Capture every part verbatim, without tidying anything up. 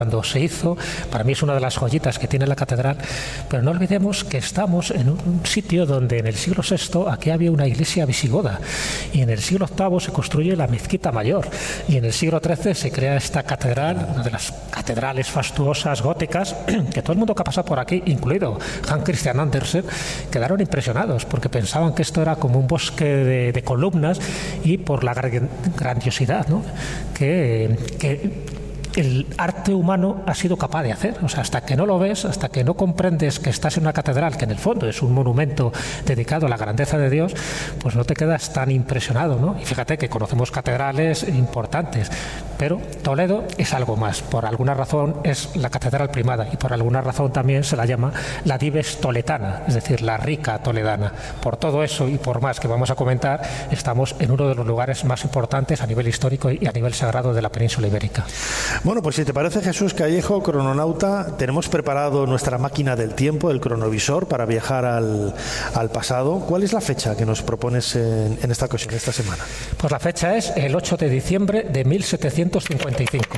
Cuando se hizo, para mí es una de las joyitas que tiene la catedral, pero no olvidemos que estamos en un sitio donde en el siglo sexto aquí había una iglesia visigoda y en el siglo octavo se construye la mezquita mayor y en el siglo trece se crea esta catedral, una de las catedrales fastuosas góticas que todo el mundo que ha pasado por aquí, incluido Hans Christian Andersen, quedaron impresionados porque pensaban que esto era como un bosque de, de columnas y por la grandiosidad, ¿no? que, que el arte humano ha sido capaz de hacer. O sea, hasta que no lo ves, hasta que no comprendes que estás en una catedral, que en el fondo es un monumento dedicado a la grandeza de Dios, pues no te quedas tan impresionado, ¿no? Y fíjate que conocemos catedrales importantes, pero Toledo es algo más. Por alguna razón es la catedral primada y por alguna razón también se la llama la Dives Toletana, es decir, la rica toledana. Por todo eso y por más que vamos a comentar, estamos en uno de los lugares más importantes a nivel histórico y a nivel sagrado de la península ibérica. Bueno, pues si te parece, Jesús Callejo, crononauta, tenemos preparado nuestra máquina del tiempo, el cronovisor, para viajar al, al pasado. ¿Cuál es la fecha que nos propones en, en esta ocasión, esta semana? Pues la fecha es el ocho de diciembre de mil setecientos cincuenta y cinco.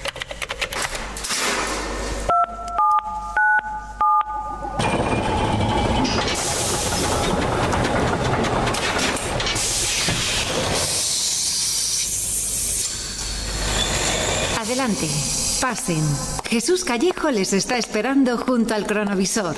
Adelante, pasen. Jesús Callejo les está esperando junto al cronovisor.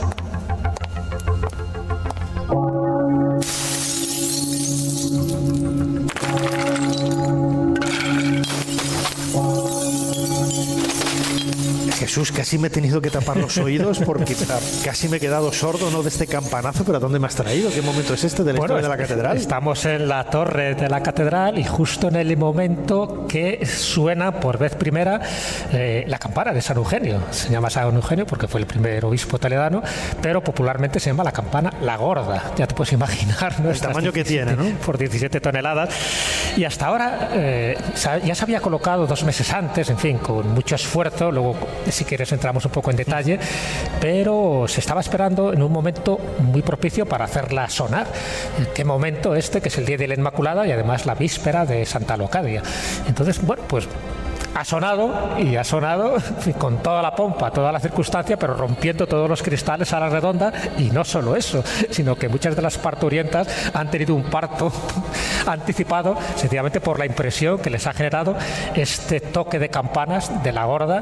Jesús, casi me he tenido que tapar los oídos porque casi me he quedado sordo, ¿no?, de este campanazo. ¿Pero a dónde me has traído? ¿Qué momento es este de la bueno, historia de la catedral? Estamos en la torre de la catedral y justo en el momento que suena por vez primera eh, la campana de San Eugenio. Se llama San Eugenio porque fue el primer obispo toledano, pero popularmente se llama la campana La Gorda. Ya te puedes imaginar, ¿no? El tamaño que tiene, ¿no? Por diecisiete toneladas. Y hasta ahora eh, ya se había colocado dos meses antes, en fin, con mucho esfuerzo. Luego, si quieres, entramos un poco en detalle, pero se estaba esperando en un momento muy propicio para hacerla sonar. ¿Qué momento este? Que es el día de la Inmaculada y además la víspera de Santa Locadia. Entonces, bueno, pues ha sonado y ha sonado con toda la pompa, toda la circunstancia, pero rompiendo todos los cristales a la redonda. Y no solo eso, sino que muchas de las parturientas han tenido un parto anticipado sencillamente por la impresión que les ha generado este toque de campanas de la Gorda,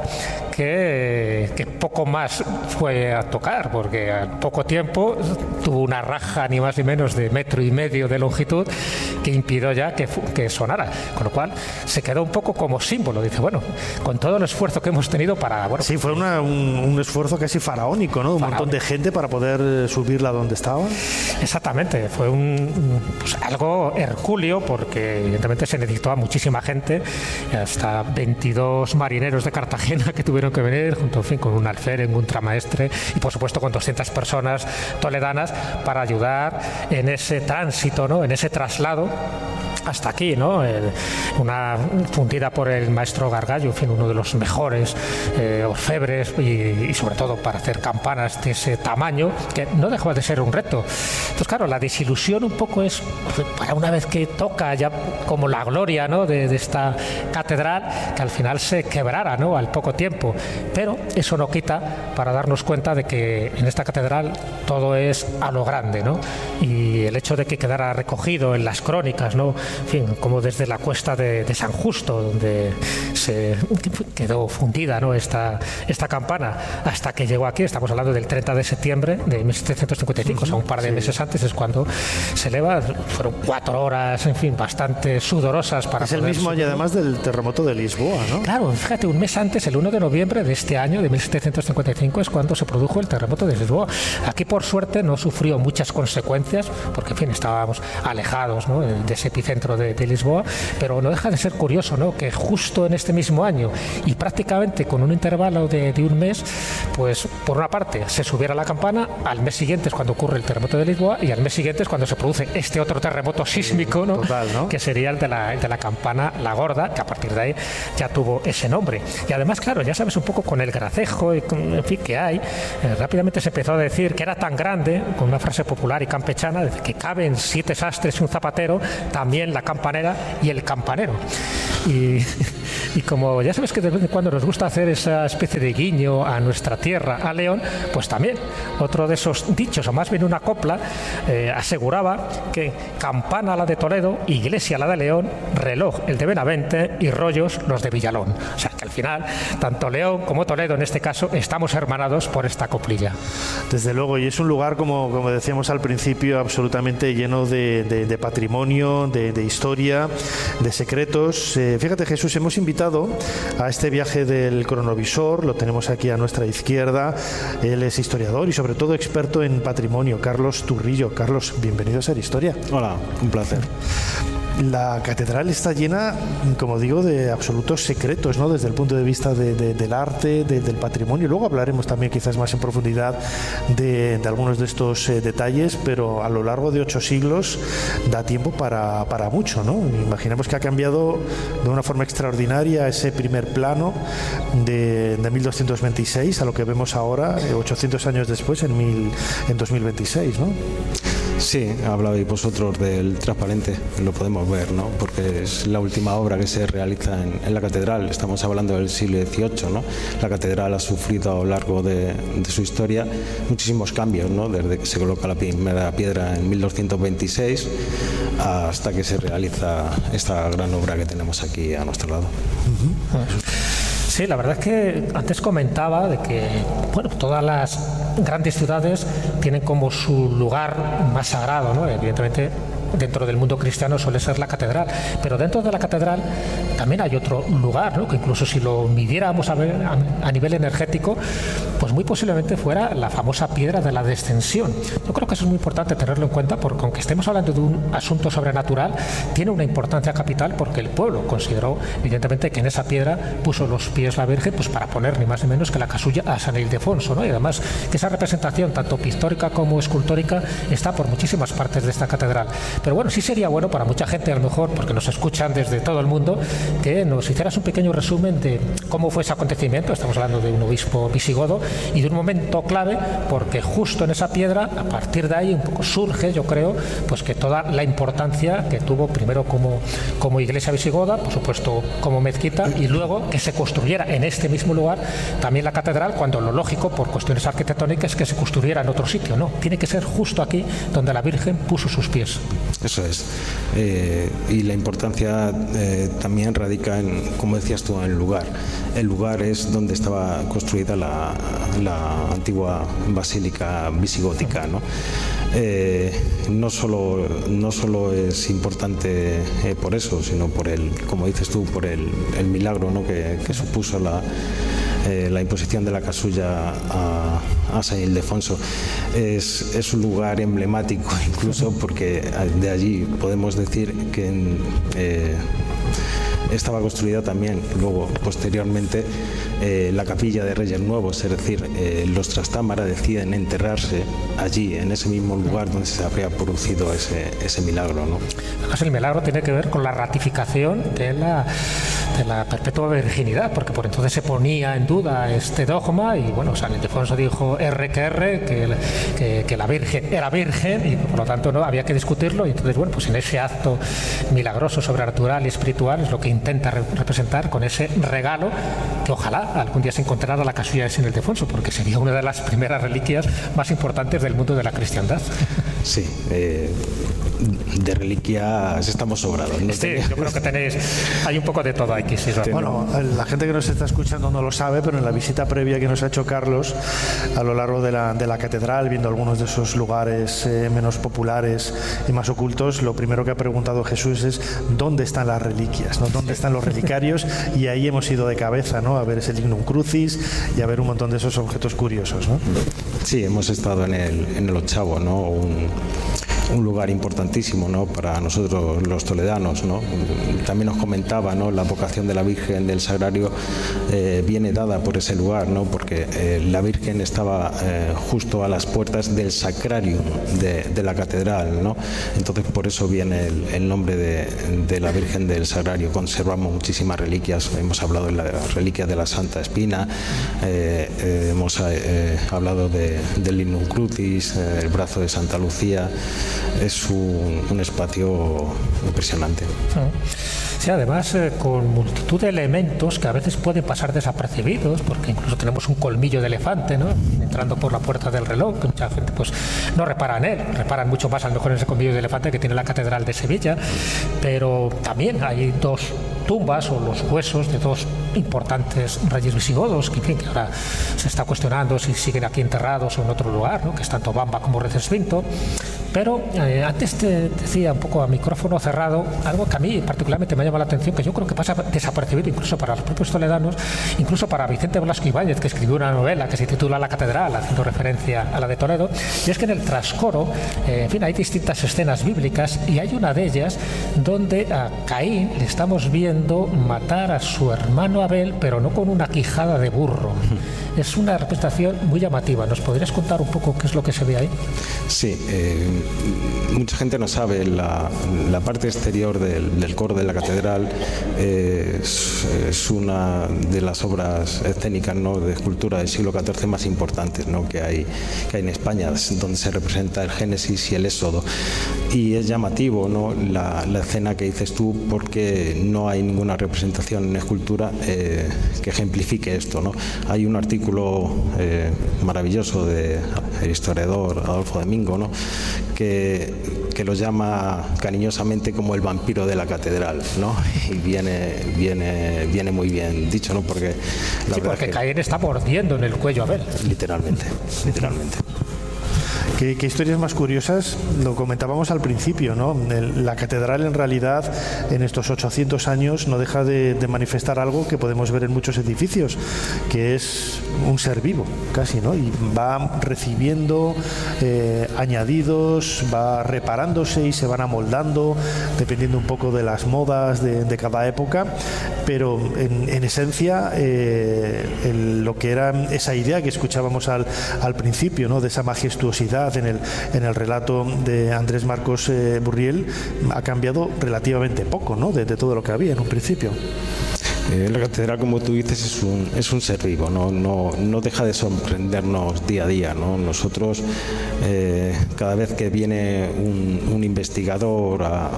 que, que poco más fue a tocar, porque al poco tiempo tuvo una raja ni más ni menos de metro y medio de longitud que impidió ya que, que sonara, con lo cual se quedó un poco como símbolo. Dice, bueno, con todo el esfuerzo que hemos tenido para... Bueno, sí, fue una, un, un esfuerzo casi faraónico, ¿no? Un faraónico. Montón de gente para poder subirla donde estaba. Exactamente, fue un, pues, algo hercúleo, porque evidentemente se necesitó a muchísima gente, hasta veintidós marineros de Cartagena que tuvieron que venir, junto en fin, con un alférez, un contramaestre y por supuesto con doscientas personas toledanas para ayudar en ese tránsito, ¿no?, en ese traslado hasta aquí, ¿no? El, una fundida por el maestro Gargallo, en fin, uno de los mejores eh, orfebres y, y sobre todo para hacer campanas de ese tamaño, que no dejó de ser un reto. Entonces, claro, la desilusión un poco es, para una vez que toca ya como la gloria, ¿no?, de, de esta catedral, que al final se quebrara, ¿no?, al poco tiempo. Pero eso no quita para darnos cuenta de que en esta catedral todo es a lo grande, ¿no? Y el hecho de que quedara recogido en las crónicas, ¿no?, en fin, como desde la cuesta de, de San Justo, donde se quedó fundida, ¿no?, esta, esta campana, hasta que llegó aquí. Estamos hablando del treinta de septiembre de mil setecientos cincuenta y cinco, uh-huh. O sea, un par de sí. meses antes es cuando se eleva. Fueron cuatro horas, en fin, bastante sudorosas para Es el mismo año, además, del terremoto de Lisboa, ¿no? Claro, fíjate, un mes antes, el uno de noviembre de este año, de mil setecientos cincuenta y cinco, es cuando se produjo el terremoto de Lisboa. Aquí, por suerte, no sufrió muchas consecuencias, porque, en fin, estábamos alejados, ¿no?, de ese epicentro De, de Lisboa, pero no deja de ser curioso, ¿no?, que justo en este mismo año y prácticamente con un intervalo de, de un mes, pues por una parte se subiera la campana, al mes siguiente es cuando ocurre el terremoto de Lisboa y al mes siguiente es cuando se produce este otro terremoto sísmico, ¿no?, Total, ¿no?, que sería el de, la, el de la campana La Gorda, que a partir de ahí ya tuvo ese nombre. Y además, claro, ya sabes un poco con el gracejo y con, en fin, que hay, eh, rápidamente se empezó a decir que era tan grande, con una frase popular y campechana, de que caben siete sastres y un zapatero, también la campanera y el campanero. Y Y como ya sabes que de vez en cuando nos gusta hacer esa especie de guiño a nuestra tierra, a León, pues también otro de esos dichos, o más bien una copla, eh, aseguraba que campana la de Toledo, iglesia la de León, reloj el de Benavente y rollos los de Villalón. O sea que al final, tanto León como Toledo en este caso, estamos hermanados por esta coplilla. Desde luego, y es un lugar, como, como decíamos al principio, absolutamente lleno de, de, de patrimonio, de, de historia, de secretos. Eh, fíjate, Jesús, hemos invitado a este viaje del cronovisor, lo tenemos aquí a nuestra izquierda. Él es historiador y sobre todo experto en patrimonio, Carlos Turrillo. Carlos, bienvenido a Ser Historia. Hola, un placer. La catedral está llena, como digo, de absolutos secretos, ¿no? Desde el punto de vista de, de, del arte, de, del patrimonio. Luego hablaremos también quizás más en profundidad de, de algunos de estos eh, detalles, pero a lo largo de ocho siglos da tiempo para, para mucho, ¿no? Imaginemos que ha cambiado de una forma extraordinaria ese primer plano de, de mil doscientos veintiséis a lo que vemos ahora, eh, ochocientos años después, en, mil, en dos mil veintiséis, ¿no? Sí, hablabais vosotros del transparente, lo podemos ver, ¿no? Porque es la última obra que se realiza en, en la catedral. Estamos hablando del siglo dieciocho, ¿no? La catedral ha sufrido a lo largo de, de su historia muchísimos cambios, ¿no? Desde que se coloca la primera piedra en mil doscientos veintiséis hasta que se realiza esta gran obra que tenemos aquí a nuestro lado. Uh-huh. Sí, la verdad es que antes comentaba de que, bueno, todas las grandes ciudades tienen como su lugar más sagrado, ¿no? Evidentemente, dentro del mundo cristiano suele ser la catedral, pero dentro de la catedral también hay otro lugar, ¿no? Que incluso si lo midiéramos a, ver, a, a nivel energético, pues muy posiblemente fuera la famosa piedra de la descensión. Yo creo que eso es muy importante tenerlo en cuenta, porque aunque estemos hablando de un asunto sobrenatural, tiene una importancia capital, porque el pueblo consideró evidentemente que en esa piedra puso los pies la Virgen, pues para poner ni más ni menos que la casulla a San Ildefonso, ¿no? Y además que esa representación tanto pictórica como escultórica está por muchísimas partes de esta catedral. Pero bueno, sí sería bueno para mucha gente, a lo mejor, porque nos escuchan desde todo el mundo, que nos hicieras un pequeño resumen de cómo fue ese acontecimiento. Estamos hablando de un obispo visigodo y de un momento clave, porque justo en esa piedra, a partir de ahí, un poco surge, yo creo, pues que toda la importancia que tuvo primero como, como iglesia visigoda, por supuesto como mezquita, y luego que se construyera en este mismo lugar también la catedral, cuando lo lógico, por cuestiones arquitectónicas, es que se construyera en otro sitio. No, tiene que ser justo aquí donde la Virgen puso sus pies. Eso es. Eh, y la importancia eh, también radica en, como decías tú, en el lugar. El lugar es donde estaba construida la, la antigua basílica visigótica, ¿no? Eh, no solo no solo es importante eh, por eso, sino por el, como dices tú, por el, el milagro, ¿no? que, que supuso la Eh, la imposición de la casulla a, a San Ildefonso. Es, es un lugar emblemático incluso, porque de allí podemos decir que eh, estaba construida también luego posteriormente eh, la capilla de Reyes Nuevos, es decir, eh, los Trastámara deciden enterrarse allí, en ese mismo lugar donde se habría producido ese, ese milagro, ¿no? Además, el milagro tiene que ver con la ratificación de la, de la perpetua virginidad, porque por entonces se ponía en duda este dogma y bueno, San Ildefonso dijo R que R, que, que, que la Virgen era virgen y por lo tanto no había que discutirlo, y entonces bueno, pues en ese acto milagroso, sobrenatural y espiritual es lo que intenta re representar con ese regalo, que ojalá algún día se encontrara la casulla de San Ildefonso, porque sería una de las primeras reliquias más importantes del mundo de la cristiandad. Sí, eh, de reliquias estamos sobrados, ¿no? Sí, yo creo que tenéis, hay un poco de todo aquí. Sí, bueno, la gente que nos está escuchando no lo sabe, pero en la visita previa que nos ha hecho Carlos a lo largo de la, de la catedral, viendo algunos de esos lugares eh, menos populares y más ocultos, lo primero que ha preguntado Jesús es ¿dónde están las reliquias? ¿No? ¿Dónde están los relicarios? Y ahí hemos ido de cabeza, ¿no? A ver ese lignum crucis y a ver un montón de esos objetos curiosos, ¿no? Sí, hemos estado en el, en el Ochavo, ¿no? Un, un lugar importantísimo, ¿no? Para nosotros los toledanos, ¿no? También nos comentaba, ¿no? La vocación de la Virgen del Sagrario eh, viene dada por ese lugar, ¿no? Porque eh, la Virgen estaba eh, justo a las puertas del sacrario de, de la catedral, ¿no? Entonces por eso viene el, el nombre de, de la Virgen del Sagrario. Conservamos muchísimas reliquias, hemos hablado de la reliquia de la Santa Espina, eh, eh, hemos eh, hablado de, del Lignum Crucis, eh, el brazo de Santa Lucía. Es un, un espacio impresionante. Sí, Sí, además eh, con multitud de elementos que a veces pueden pasar desapercibidos, porque incluso tenemos un colmillo de elefante, ¿no?, entrando por la puerta del reloj, que mucha gente pues no repara en él, reparan mucho más a lo mejor en ese colmillo de elefante que tiene la Catedral de Sevilla, pero también hay dos tumbas o los huesos de dos importantes reyes visigodos, que, en fin, que ahora se está cuestionando si siguen aquí enterrados o en otro lugar, ¿no?, que es tanto Bamba como Recesvinto. Pero eh, antes te decía un poco a micrófono cerrado algo que a mí particularmente me llama la atención, que yo creo que pasa desapercibido incluso para los propios toledanos, incluso para Vicente Blasco Ibáñez, que escribió una novela que se titula La Catedral, haciendo referencia a la de Toledo, y es que en el trascoro, eh, en fin, hay distintas escenas bíblicas y hay una de ellas donde a Caín le estamos viendo matar a su hermano Abel, pero no con una quijada de burro. Es una representación muy llamativa. ¿Nos podrías contar un poco qué es lo que se ve ahí? Sí, eh, mucha gente no sabe, la, la parte exterior del, del coro de la catedral eh, es, es una de las obras escénicas, ¿no?, de escultura del siglo catorce más importantes, ¿no?, que hay, que hay en España, donde se representa el Génesis y el Éxodo. Y es llamativo, ¿no?, la, la escena que dices tú, porque no hay ninguna representación en escultura eh, que ejemplifique esto, ¿no? Hay un artículo eh, maravilloso del historiador Adolfo Domingo, ¿no?, que, que lo llama cariñosamente como el vampiro de la catedral, ¿no? Y viene, viene, viene muy bien dicho, ¿no?, porque la sí, verdad porque que Caín está mordiendo en el cuello a Abel. Literalmente, literalmente. ¿Qué, qué historias más curiosas? Lo comentábamos al principio, ¿no? El, la catedral en realidad en estos ochocientos años no deja de, de manifestar algo que podemos ver en muchos edificios, que es un ser vivo, casi, ¿no? Y va recibiendo eh, añadidos, va reparándose y se van amoldando, dependiendo un poco de las modas de, de cada época, pero en, en esencia eh, el, lo que era esa idea que escuchábamos al, al principio, ¿no?, de esa majestuosidad en el, en el relato de Andrés Marcos eh, Burriel, ha cambiado relativamente poco, ¿no?, de, de todo lo que había en un principio. Eh, la catedral, como tú dices, es un, es un ser vivo, ¿no? No, no deja de sorprendernos día a día, ¿no? Nosotros, eh, cada vez que viene un, un investigador a,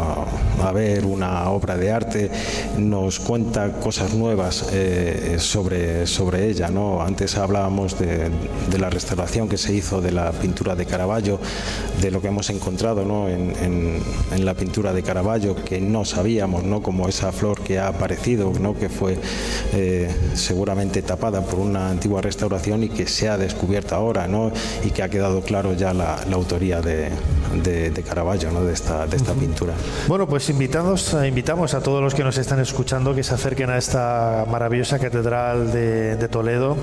a, a ver una obra de arte, nos cuenta cosas nuevas eh, sobre, sobre ella, ¿no? Antes hablábamos de, de la restauración que se hizo de la pintura de Caravaggio, de lo que hemos encontrado, ¿no?, en, en, en la pintura de Caravaggio, que no sabíamos, ¿no?, como esa flor que ha aparecido, ¿no?, que fue eh, seguramente tapada por una antigua restauración y que se ha descubierto ahora, ¿no?, y que ha quedado claro ya la, la autoría de, de, de Caravaggio, ¿no?, de esta, de esta uh-huh. pintura. Bueno, pues invitamos, invitamos a todos los que nos están escuchando que se acerquen a esta maravillosa catedral de, de Toledo,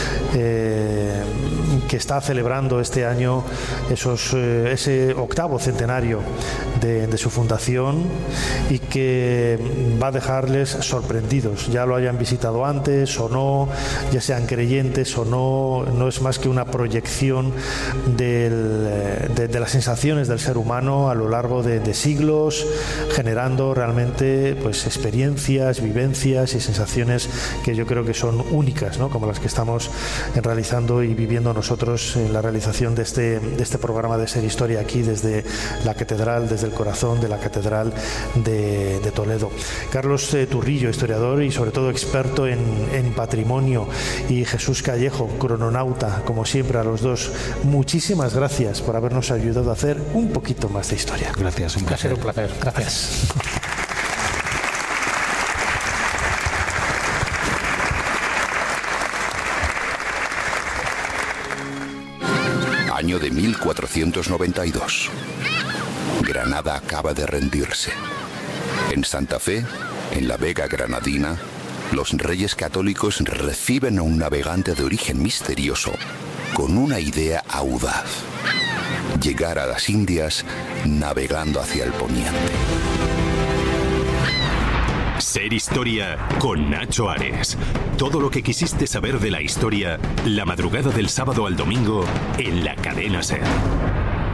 eh, que está celebrando este año esos, eh, ese octavo centenario de, de su fundación, y que va a dejarles sorprendidos, ya lo hayan visitado antes o no, ya sean creyentes o no. No es más que una proyección del, de, de las sensaciones del ser humano a lo largo de, de siglos, generando realmente pues experiencias, vivencias y sensaciones que yo creo que son únicas, ¿no?, como las que estamos realizando y viviendo nosotros en la realización de este, de este programa de Ser Historia, aquí desde la catedral, desde el corazón de la catedral de, de Toledo. Carlos eh, Turrillo, historiador y sobre todo experto en, en patrimonio, y Jesús Callejo, crononauta, como siempre a los dos, muchísimas gracias por habernos ayudado a hacer un poquito más de historia. Gracias, un placer. Un placer, gracias. Año de mil cuatrocientos noventa y dos. Granada acaba de rendirse. En Santa Fe, en la Vega Granadina, los reyes católicos reciben a un navegante de origen misterioso con una idea audaz: llegar a las Indias navegando hacia el poniente. Ser Historia con Nacho Ares. Todo lo que quisiste saber de la historia, la madrugada del sábado al domingo en la cadena Ser.